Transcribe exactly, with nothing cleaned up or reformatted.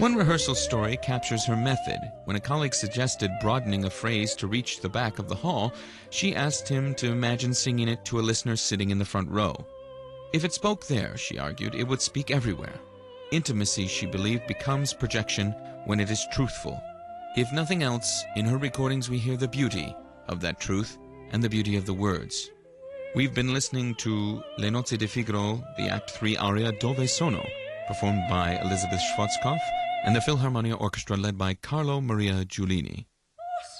One rehearsal story captures her method. When a colleague suggested broadening a phrase to reach the back of the hall, she asked him to imagine singing it to a listener sitting in the front row. If it spoke there, she argued, it would speak everywhere. Intimacy, she believed, becomes projection when it is truthful. If nothing else, in her recordings we hear the beauty of that truth and the beauty of the words. We've been listening to Le Nozze di Figaro, the Act three aria Dove Sono, performed by Elizabeth Schwarzkopf and the Philharmonia Orchestra led by Carlo Maria Giulini.